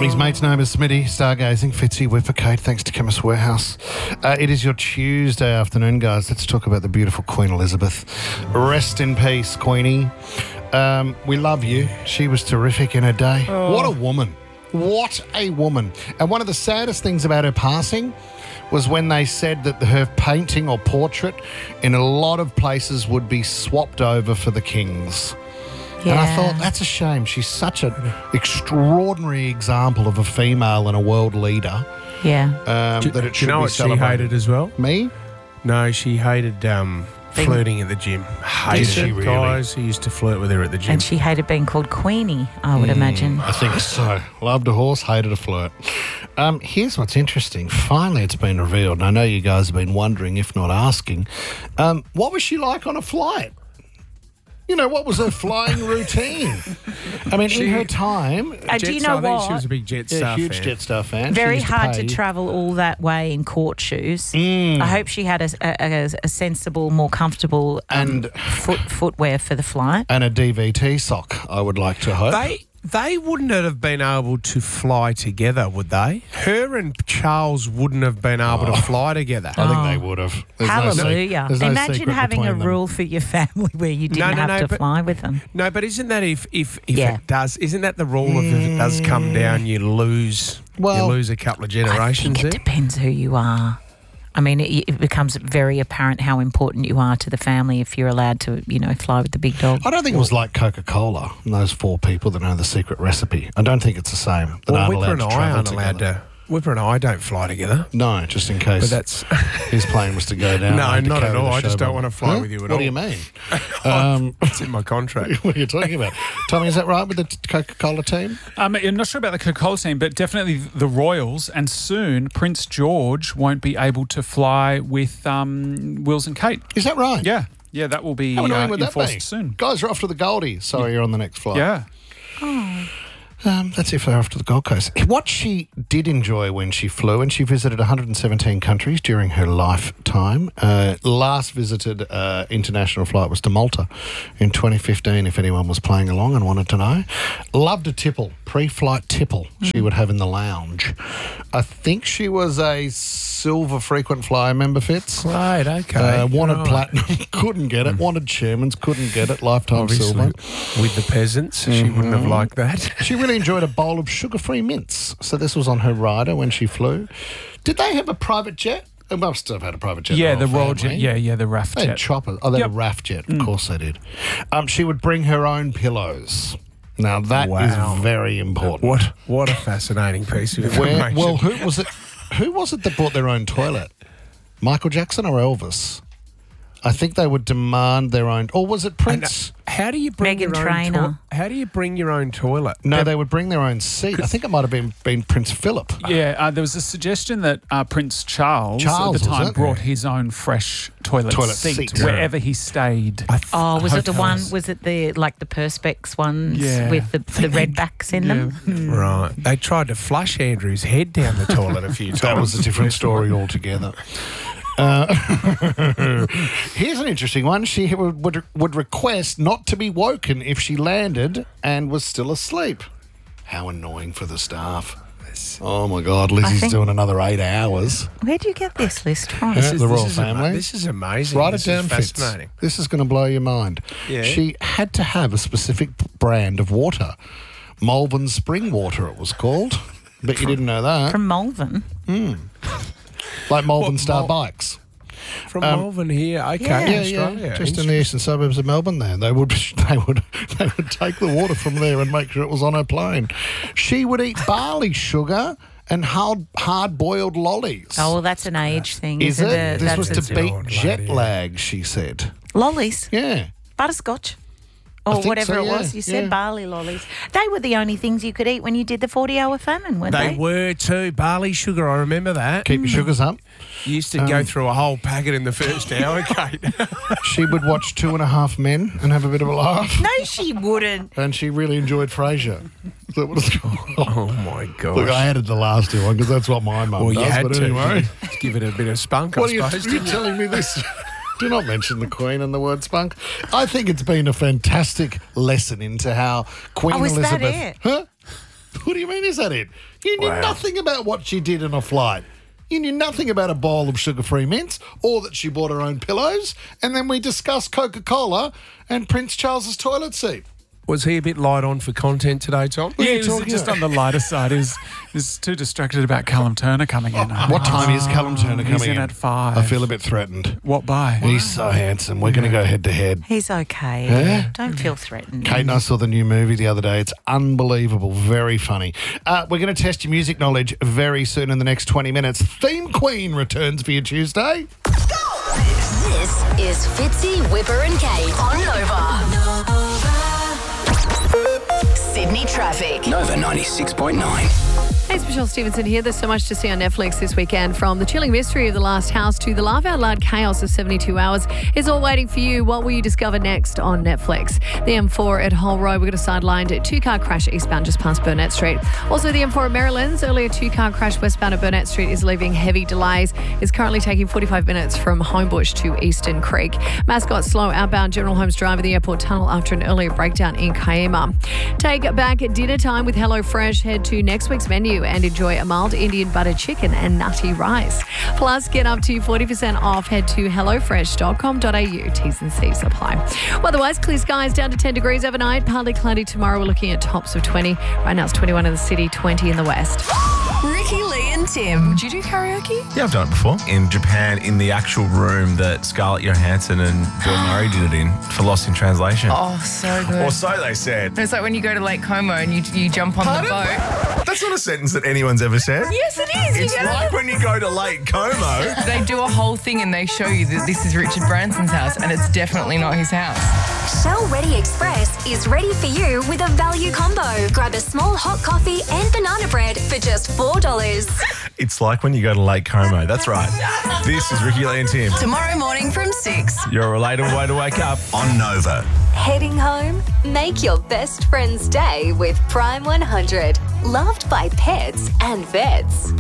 His mate's name is Smitty, stargazing, Fitzy, Whippercate, thanks to Chemist Warehouse. It is your Tuesday afternoon, guys. Let's talk about the beautiful Queen Elizabeth. Rest in peace, Queenie. We love you. She was terrific in her day. What a woman. What a woman. And one of the saddest things about her passing was when they said that her painting or portrait in a lot of places would be swapped over for the king's. Yeah. And I thought, that's a shame. She's such an extraordinary example of a female and a world leader. Yeah. That it should Do you know be what she celebrated. hated as well? Me? No, she hated flirting at the gym. Hated she it. really? Guys who used to flirt with her at the gym. And she hated being called Queenie, I would imagine. I think so. Loved a horse, hated a flirt. Here's what's interesting. Finally, it's been revealed, and I know you guys have been wondering, if not asking, what was she like on a flight? You know, what was her flying routine? I mean, in her time... Do you know I think what? she was a big Jetstar huge fan. Jetstar fan. Very She used hard to pay- travel all that way in court shoes. I hope she had a sensible, more comfortable And- footwear for the flight. And a DVT sock, I would like to hope. They wouldn't have been able to fly together, would they? Her and Charles wouldn't have been able to fly together. I think they would have. There's no Hallelujah. there's no Imagine secret having a between them. rule for your family where you didn't have to but- fly with them. No, but isn't that if Yeah. it does? Isn't that the rule of if it does come down, you lose? Well, you lose a couple of I generations. think it depends who you are. I mean, it becomes very apparent how important you are to the family if you're allowed to, fly with the big dog. I don't think it was like Coca-Cola and those 4 people that know the secret recipe. I don't think it's the same. That aren't Whipper allowed and to I travel aren't allowed together. to. Whipper and I don't fly together. No, just in case But that's his plane was to go down. No, I had to not at carry all. the I just show don't back. want to fly with you at What all. do you mean? it's in my contract. What are you talking about? Tommy, is that right with the Coca-Cola team? I'm not sure about the Coca-Cola team, but definitely the Royals. And soon, Prince George won't be able to fly with Wills and Kate. Is that right? Yeah, that will be How annoying would that enforced be? soon. Guys are off to the Goldie. Sorry, you're on the next flight. Yeah. That's if they're off to the Gold Coast. What she did enjoy when she flew, and she visited 117 countries during her lifetime. Last visited international flight was to Malta in 2015, if anyone was playing along and wanted to know. Loved a tipple, pre-flight tipple she would have in the lounge. I think she was a silver frequent flyer member, Fitz. Right, okay. Wanted Right. platinum, couldn't get it. Wanted chairman's, couldn't get it. Lifetime Obviously, silver. with the peasants, she wouldn't have liked that. She really enjoyed a bowl of sugar-free mints. So this was on her rider when she flew. Did they have a private jet? They must have had a private jet. Yeah, the Royal Royal family. Jet. Yeah, the RAF They had jet. choppers. Oh, they had a Yep. RAF jet. Of course they did. She would bring her own pillows. Now, that is Wow. very important. What a fascinating piece of Where, information. well, who was it that bought their own toilet? Michael Jackson or Elvis? I think they would demand their own. Or was it Prince? How do you bring Meghan your own Trainor. How do you bring your own toilet? No, they would bring their own seat. I think it might have been Prince Philip. Yeah, there was a suggestion that Prince Charles, Charles, at the was time it? brought his own fresh toilet seat, seat. wherever he stayed. Was it the one? hotels. Was it the Perspex ones Yeah. with the redbacks in them? Right. They tried to flush Andrew's head down the toilet a few times. That was a different story altogether. Here's an interesting one. She would request not to be woken if she landed and was still asleep. How annoying for the staff. Oh, my God. Lizzie's doing another 8 hours. Where do you get this list from? Yeah. the royal family. This is amazing. Write This it down, is Fitz. fascinating. This is going to blow your mind. Yeah. She had to have a specific brand of water. Malvern Spring Water, it was called. Bet you didn't know that. From Malvern. Like Malvern What, Star Bikes. From Malvern here. Okay, Australia. Just in the eastern suburbs of Melbourne. There, they would take the water from there and make sure it was on her plane. She would eat barley sugar and hard-boiled lollies. Oh, well, that's an age thing, Is isn't it? This was That's to beat old jet lady. lag, she said. lollies, Yeah. butterscotch, I or think whatever so, it yeah, was. You said yeah. barley lollies. They were the only things you could eat when you did the 40-hour famine, weren't they? They were too. Barley sugar, I remember that. Keep your sugars up. You used to go through a whole packet in the first hour, Kate. She would watch 2.5 Men and have a bit of a laugh. No, she wouldn't. And she really enjoyed Frasier. Is that what it's called? Oh, my gosh. Look, I added the last two on because that's what my mum well, does. you had but to. anyway. Give it a bit of spunk, What I are you, suppose. are you telling me this? Do not mention the Queen and the word spunk. I think it's been a fantastic lesson into how Queen Oh, is that Elizabeth... it? Huh? What do you mean, is that it? You knew nothing about what she did on a flight. You knew nothing about a bowl of sugar-free mints or that she bought her own pillows. And then we discussed Coca-Cola and Prince Charles's toilet seat. Was he a bit light on for content today, Tom? Yeah, he was just on the lighter side. He was too distracted about Callum Turner coming in. What time is Callum Turner coming He's in at 5. I feel a bit threatened. What by? He's so handsome. We're going to go head-to-head. He's okay. Yeah? Don't feel threatened. Kate and I saw the new movie the other day. It's unbelievable. Very funny. We're going to test your music knowledge very soon in the next 20 minutes. Theme Queen returns for you Tuesday. This is Fitzy, Whipper and Kate on Nova. Sydney traffic. Nova 96.9. Hey, it's Michelle Stevenson here. There's so much to see on Netflix this weekend, from the chilling mystery of The Last House to the laugh out loud chaos of 72 Hours. It's all waiting for you. What will you discover next on Netflix? The M4 at Hull Road. We're going to sidelined a 2-car crash eastbound just past Burnett Street. Also, the M4 at Maryland's. Earlier 2-car crash westbound at Burnett Street is leaving heavy delays. It's currently taking 45 minutes from Homebush to Eastern Creek. Mascot slow outbound General Holmes Drive at the airport tunnel after an earlier breakdown in Kiama. Take back dinner time with HelloFresh. Head to next week's menu and enjoy a mild Indian butter chicken and nutty rice. Plus, get up to 40% off. Head to hellofresh.com.au. T's and C's apply. Otherwise, clear skies down to 10 degrees overnight. Partly cloudy tomorrow. We're looking at tops of 20. Right now it's 21 in the city, 20 in the west. Ricky, Lee and Tim. Do you do karaoke? Yeah, I've done it before. In Japan, in the actual room that Scarlett Johansson and Bill Murray did it in for Lost in Translation. Oh, so good. Or so they said. It's like when you go to Lake Como and you jump on the boat. That's not a sentence that anyone's ever said. Yes, it is. It's like when you go to Lake Como. They do a whole thing and they show you that this is Richard Branson's house and it's definitely not his house. Shell Ready Express is ready for you with a value combo. Grab a small hot coffee and banana bread for just $4. It's like when you go to Lake Como. That's right. This is Ricky, Lee and Tim. Tomorrow morning from 6. Your relatable way to wake up on Nova. Heading home? Make your best friend's day with Prime 100. Loved by pets and vets.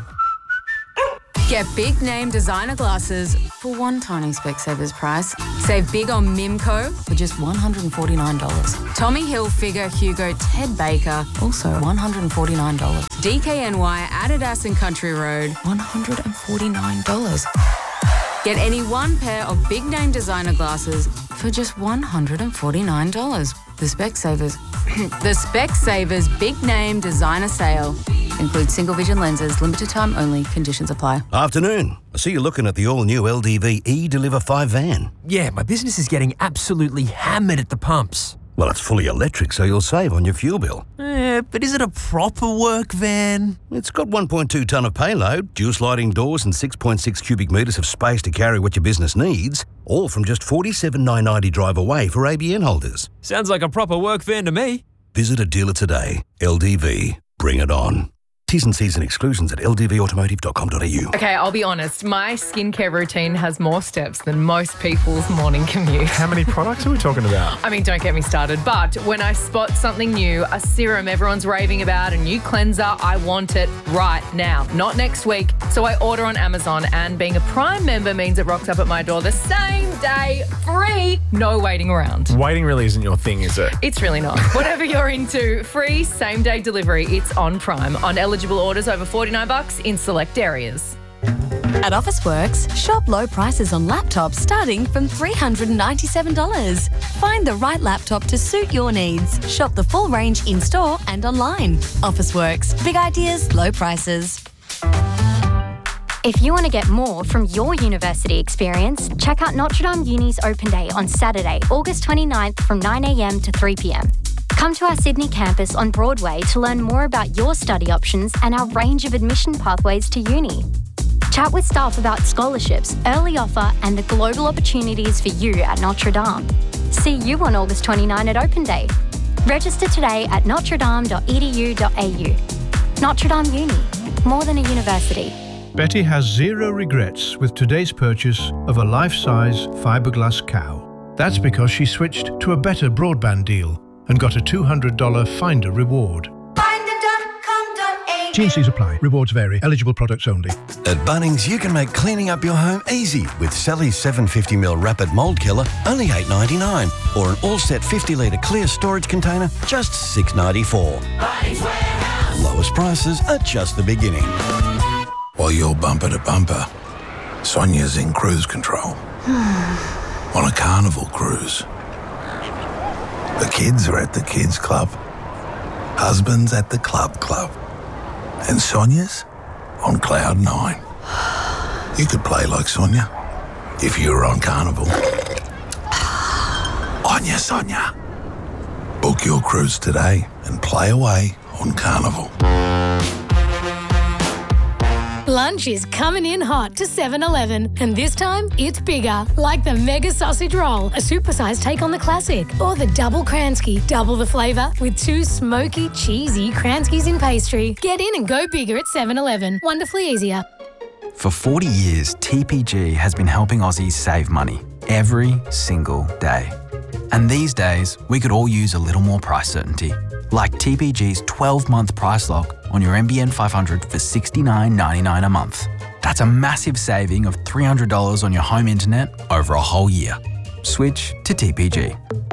Get big name designer glasses for one tiny Specsavers price. Save big on Mimco for just $149. Tommy Hilfiger, Hugo, Ted Baker, also $149. DKNY, Adidas and Country Road, $149. Get any one pair of big name designer glasses for just $149. The Specsavers Big Name Designer Sale. Includes single vision lenses, limited time only, conditions apply. Afternoon. I see you're looking at the all-new LDV eDeliver 5 van. Yeah, my business is getting absolutely hammered at the pumps. Well, it's fully electric, so you'll save on your fuel bill. But is it a proper work van? It's got 1.2 tonne of payload, dual sliding doors and 6.6 cubic metres of space to carry what your business needs, all from just $47,990 drive away for ABN holders. Sounds like a proper work van to me. Visit a dealer today. LDV. Bring it on. T's and C's and exclusions at ldvautomotive.com.au. Okay, I'll be honest. My skincare routine has more steps than most people's morning commute. How many products are we talking about? I mean, don't get me started. But when I spot something new, a serum everyone's raving about, a new cleanser, I want it right now, not next week. So I order on Amazon, and being a Prime member means it rocks up at my door the same day, free, no waiting around. Waiting really isn't your thing, is it? It's really not. Whatever you're into, free same-day delivery, it's on Prime. On eligible orders over $49 in select areas. At Officeworks, shop low prices on laptops starting from $397. Find the right laptop to suit your needs. Shop the full range in-store and online. Officeworks, big ideas, low prices. If you want to get more from your university experience, check out Notre Dame Uni's Open Day on Saturday, August 29th from 9 a.m. to 3 p.m. Come to our Sydney campus on Broadway to learn more about your study options and our range of admission pathways to uni. Chat with staff about scholarships, early offer and the global opportunities for you at Notre Dame. See you on August 29 at Open Day. Register today at notredame.edu.au. Notre Dame Uni, more than a university. Betty has zero regrets with today's purchase of a life-size fiberglass cow. That's because she switched to a better broadband deal and got a $200 Finder reward. Finder.com.au. T&Cs apply. Rewards vary. Eligible products only. At Bunnings, you can make cleaning up your home easy with Sally's 750ml Rapid Mold Killer, only $8.99. Or an all-set 50-litre clear storage container, just $6.94. Bunnings Warehouse. Lowest prices are just the beginning. While you're bumper to bumper, Sonia's in cruise control. On a carnival cruise. The kids are at the kids club. Husband's at the club. And Sonia's on cloud 9. You could play like Sonia if you were on Carnival. On ya, Sonia. Book your cruise today and play away on Carnival. Lunch is coming in hot to 7-Eleven, and this time it's bigger, like the Mega Sausage Roll, a supersized take on the classic, or the Double Kransky, double the flavour with 2 smoky, cheesy Kranskys in pastry. Get in and go bigger at 7-Eleven. Wonderfully easier. For 40 years, TPG has been helping Aussies save money every single day. And these days, we could all use a little more price certainty. Like TPG's 12-month price lock on your NBN 500 for $69.99 a month. That's a massive saving of $300 on your home internet over a whole year. Switch to TPG.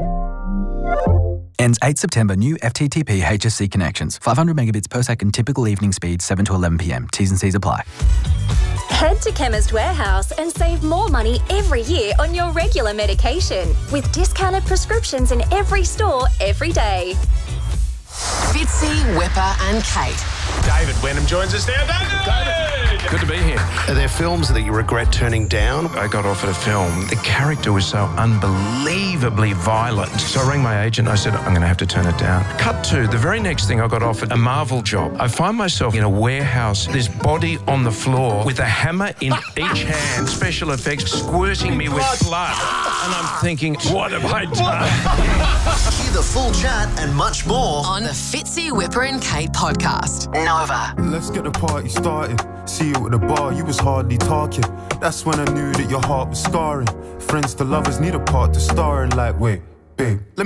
Ends 8 September. New FTTP HSC connections. 500 megabits per second. Typical evening speed 7 to 11 p.m. T's and C's apply. Head to Chemist Warehouse and save more money every year on your regular medication with discounted prescriptions in every store every day. Fitzy, Whipper and Kate. David Wenham joins us now. David! Good to be here. Are there films that you regret turning down? I got offered a film. The character was so unbelievably violent. So I rang my agent. I said, I'm going to have to turn it down. Cut to the very next thing, I got offered a Marvel job. I find myself in a warehouse, this body on the floor with a hammer in each hand, special effects squirting me with blood. And I'm thinking, what have I done? Hear the full chat and much more on the Fitzy, Whipper and Kate podcast. Nova. Let's get the party started. See you at the bar, you was hardly talking. That's when I knew that your heart was scarring. Friends to lovers need a part to star in. Like, wait, babe, let me